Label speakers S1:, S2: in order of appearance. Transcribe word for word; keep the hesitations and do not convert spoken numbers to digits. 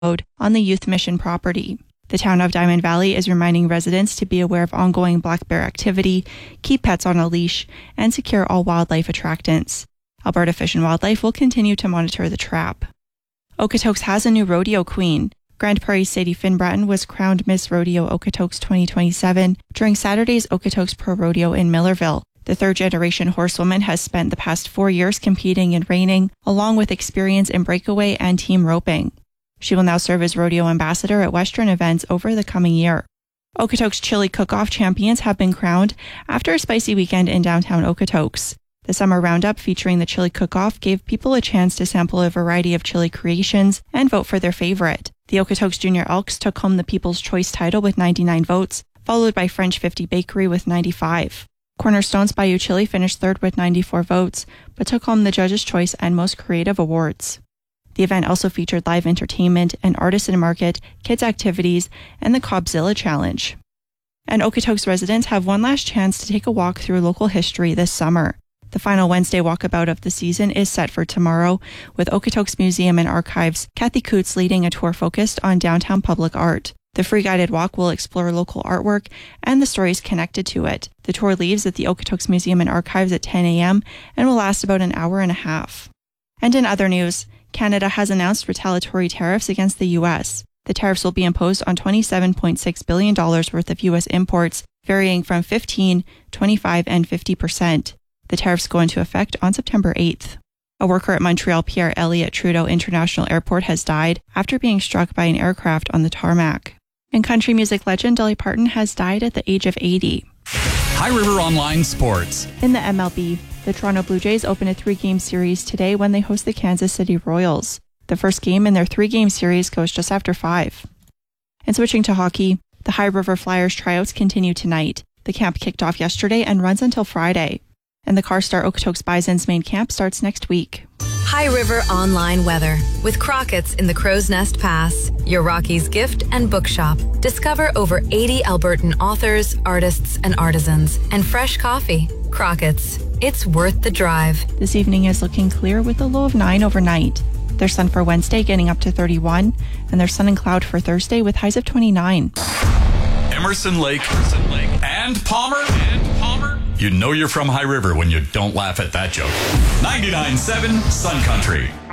S1: on the Youth Mission property. The town of Diamond Valley is reminding residents to be aware of ongoing black bear activity, keep pets on a leash, and secure all wildlife attractants. Alberta Fish and Wildlife will continue to monitor the trap. Okotoks has a new rodeo queen. Grand Prairie's Sadie Finbratton was crowned Miss Rodeo Okotoks twenty twenty-seven during Saturday's Okotoks Pro Rodeo in Millerville. The third-generation horsewoman has spent the past four years competing in reining, along with experience in breakaway and team roping. She will now serve as rodeo ambassador at Western events over the coming year. Okotoks Chili Cook-Off champions have been crowned after a spicy weekend in downtown Okotoks. The summer roundup featuring the Chili Cook-Off gave people a chance to sample a variety of chili creations and vote for their favorite. The Okotoks Junior Elks took home the People's Choice title with ninety-nine votes, followed by French fifty Bakery with ninety-five. Cornerstone's Bayou Chili finished third with ninety-four votes, but took home the Judge's Choice and Most Creative awards. The event also featured live entertainment, an artisan market, kids' activities, and the Cobbzilla Challenge. And Okotoks residents have one last chance to take a walk through local history this summer. The final Wednesday walkabout of the season is set for tomorrow, with Okotoks Museum and Archives' Kathy Coots leading a tour focused on downtown public art. The free guided walk will explore local artwork and the stories connected to it. The tour leaves at the Okotoks Museum and Archives at ten a.m. and will last about an hour and a half. And in other news, Canada has announced retaliatory tariffs against the U S. The tariffs will be imposed on twenty-seven point six billion dollars worth of U S imports, varying from fifteen, twenty-five, and fifty percent. The tariffs go into effect on September eighth. A worker at Montreal Pierre Elliott Trudeau International Airport has died after being struck by an aircraft on the tarmac. And country music legend Dolly Parton has died at the age of eighty.
S2: High River Online Sports.
S1: In the M L B, the Toronto Blue Jays open a three-game series today when they host the Kansas City Royals. The first game in their three-game series goes just after five. And switching to hockey, the High River Flyers tryouts continue tonight. The camp kicked off yesterday and runs until Friday. And the Carstar Okotoks Bison's main camp starts next week.
S3: High River Online Weather with Crockett's in the Crow's Nest Pass, your Rockies gift and bookshop. Discover over eighty Albertan authors, artists, and artisans, and fresh coffee. Crockett's. It's worth the drive.
S1: This evening is looking clear with a low of nine overnight. There's sun for Wednesday getting up to thirty-one, and there's sun and cloud for Thursday with highs of twenty-nine.
S2: Emerson Lake, Emerson Lake, and Palmer, and Palmer. You know you're from High River when you don't laugh at that joke. ninety-nine point seven Sun Country.